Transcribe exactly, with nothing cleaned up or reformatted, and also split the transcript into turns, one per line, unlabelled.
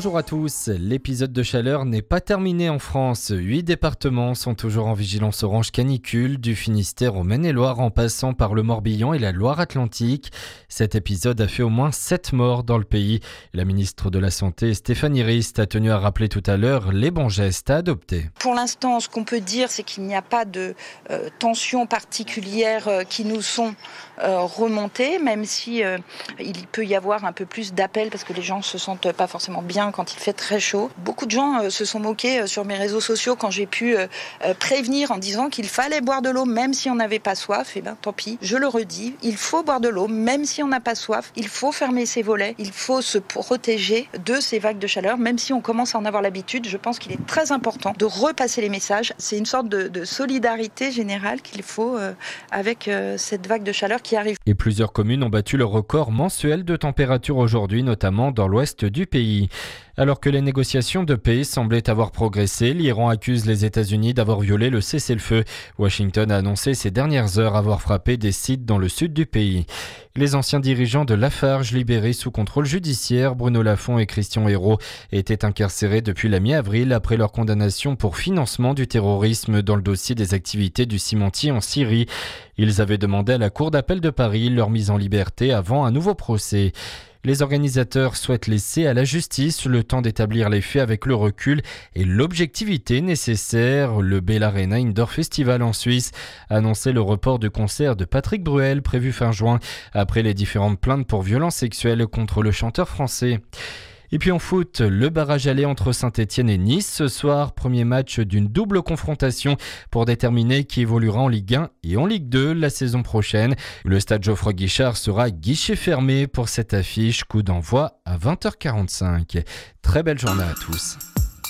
Bonjour à tous, l'épisode de chaleur n'est pas terminé en France. Huit départements sont toujours en vigilance orange canicule, du Finistère au Maine-et-Loire en passant par le Morbihan et la Loire-Atlantique. Cet épisode a fait au moins sept morts dans le pays. La ministre de la Santé, Stéphanie Rist, a tenu à rappeler tout à l'heure les bons gestes à adopter.
Pour l'instant, ce qu'on peut dire, c'est qu'il n'y a pas de euh, tensions particulières euh, qui nous sont euh, remontées, même si euh, il peut y avoir un peu plus d'appels parce que les gens se sentent pas forcément bien quand il fait très chaud. Beaucoup de gens euh, se sont moqués euh, sur mes réseaux sociaux quand j'ai pu euh, euh, prévenir en disant qu'il fallait boire de l'eau même si on n'avait pas soif. Et ben tant pis, je le redis, il faut boire de l'eau même si on n'a pas soif. Il faut fermer ses volets, il faut se protéger de ces vagues de chaleur, même si on commence à en avoir l'habitude. Je pense qu'il est très important de repasser les messages. C'est une sorte de, de solidarité générale qu'il faut euh, avec euh, cette vague de chaleur qui arrive.
Et plusieurs communes ont battu le record mensuel de température aujourd'hui, notamment dans l'ouest du pays. Alors que les négociations de paix semblaient avoir progressé, l'Iran accuse les États-Unis d'avoir violé le cessez-le-feu. Washington a annoncé ces dernières heures avoir frappé des sites dans le sud du pays. Les anciens dirigeants de Lafarge, libérés sous contrôle judiciaire, Bruno Lafont et Christian Hérault, étaient incarcérés depuis la mi-avril après leur condamnation pour financement du terrorisme dans le dossier des activités du cimentier en Syrie. Ils avaient demandé à la Cour d'appel de Paris leur mise en liberté avant un nouveau procès. Les organisateurs souhaitent laisser à la justice le temps d'établir les faits avec le recul et l'objectivité nécessaire. Le Bell Arena Indoor Festival en Suisse a annoncé le report du concert de Patrick Bruel prévu fin juin après les différentes plaintes pour violences sexuelles contre le chanteur français. Et puis en foot, le barrage aller entre Saint-Etienne et Nice ce soir, premier match d'une double confrontation pour déterminer qui évoluera en Ligue un et en Ligue deux la saison prochaine. Le stade Geoffroy Guichard sera guichet fermé pour cette affiche, coup d'envoi à vingt heures quarante-cinq. Très belle journée à tous.